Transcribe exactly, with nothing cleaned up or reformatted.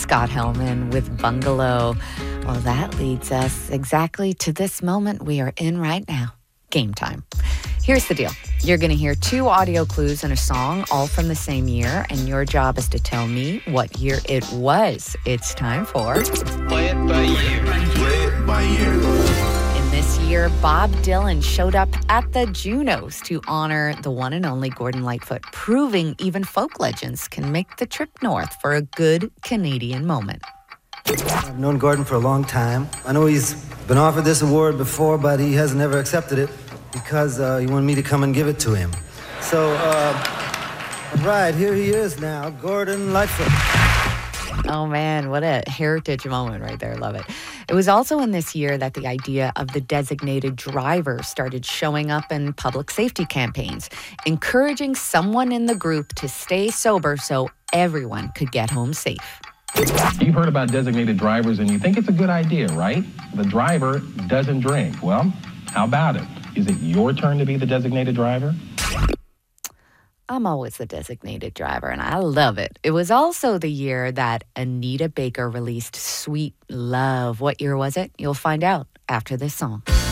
Scott Hellman with Bungalow. Well, that leads us exactly to this moment we are in right now. Game time. Here's the deal. You're going to hear two audio clues in a song, all from the same year, and your job is to tell me what year it was. It's time for... Play it by ear. Play it by ear. In this year, Bob Dylan showed up at the Junos to honor the one and only Gordon Lightfoot, proving even folk legends can make the trip north for a good Canadian moment. I've known Gordon for a long time. I know he's been offered this award before, but he hasn't ever accepted it because uh, he wanted me to come and give it to him. So, uh, right, here he is now, Gordon Lightfoot. Oh man, what a heritage moment right there. Love it. It was also in this year that the idea of the designated driver started showing up in public safety campaigns, encouraging someone in the group to stay sober so everyone could get home safe. You've heard about designated drivers and you think it's a good idea, right? The driver doesn't drink. Well, how about it? Is it your turn to be the designated driver? I'm always the designated driver, and I love it. It was also the year that Anita Baker released Sweet Love. What year was it? You'll find out after this song.